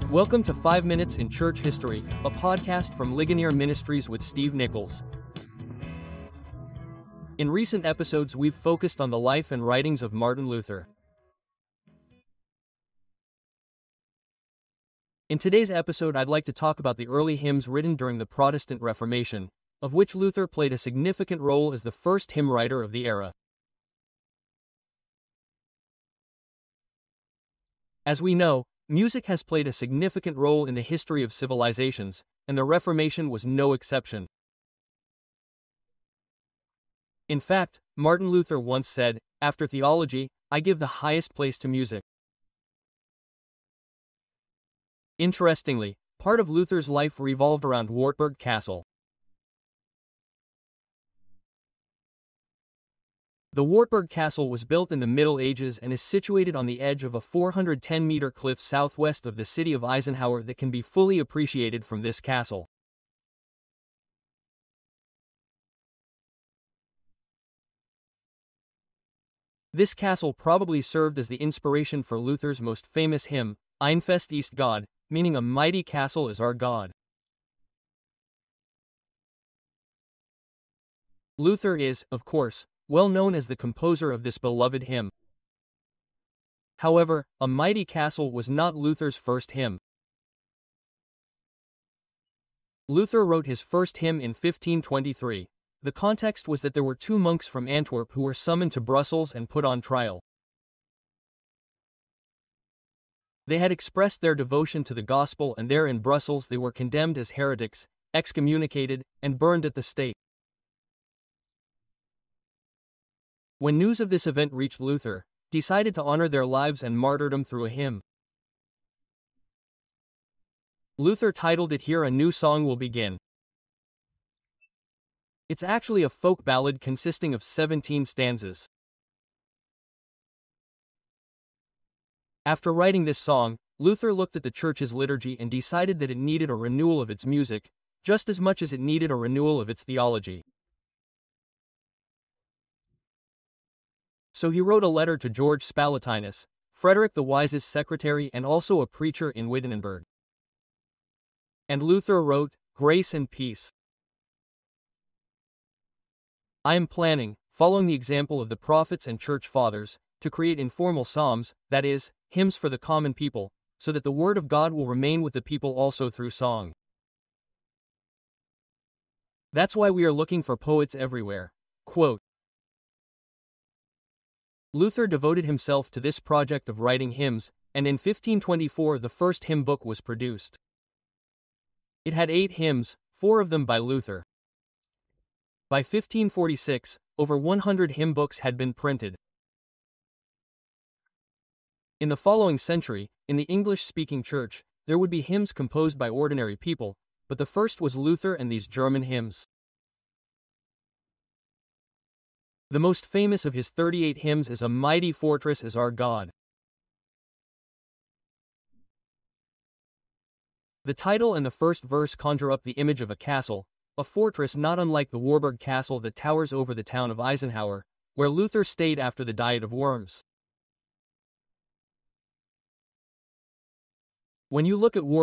Welcome to 5 Minutes in Church History, a podcast from Ligonier Ministries with Steve Nichols. In recent episodes, we've focused on the life and writings of Martin Luther. In today's episode, I'd like to talk about the early hymns written during the Protestant Reformation, of which Luther played a significant role as the first hymn writer of the era. As we know, music has played a significant role in the history of civilizations, and the Reformation was no exception. In fact, Martin Luther once said, "After theology, I give the highest place to music." Interestingly, part of Luther's life revolved around Wartburg Castle. The Wartburg Castle was built in the Middle Ages and is situated on the edge of a 410-meter cliff southwest of the city of Eisenhower that can be fully appreciated from this castle. This castle probably served as the inspiration for Luther's most famous hymn, Ein Fest ist Gott, meaning a mighty castle is our God. Luther is, of course, well known as the composer of this beloved hymn. However, A Mighty Castle was not Luther's first hymn. Luther wrote his first hymn in 1523. The context was that there were two monks from Antwerp who were summoned to Brussels and put on trial. They had expressed their devotion to the gospel, and there in Brussels they were condemned as heretics, excommunicated, and burned at the stake. When news of this event reached Luther, he decided to honor their lives and martyrdom through a hymn. Luther titled it Here a New Song Will Begin. It's actually a folk ballad consisting of 17 stanzas. After writing this song, Luther looked at the church's liturgy and decided that it needed a renewal of its music, just as much as it needed a renewal of its theology. So he wrote a letter to George Spalatinus, Frederick the Wise's secretary and also a preacher in Wittenberg. And Luther wrote, "Grace and peace. I am planning, following the example of the prophets and church fathers, to create informal psalms, that is, hymns for the common people, so that the word of God will remain with the people also through song. That's why we are looking for poets everywhere." Quote. Luther devoted himself to this project of writing hymns, and in 1524 the first hymn book was produced. It had 8 hymns, 4 of them by Luther. By 1546, over 100 hymn books had been printed. In the following century, in the English-speaking church, there would be hymns composed by ordinary people, but the first was Luther and these German hymns. The most famous of his 38 hymns is A Mighty Fortress is Our God. The title and the first verse conjure up the image of a castle, a fortress not unlike the Wartburg Castle that towers over the town of Eisenhower, where Luther stayed after the Diet of Worms. When you look at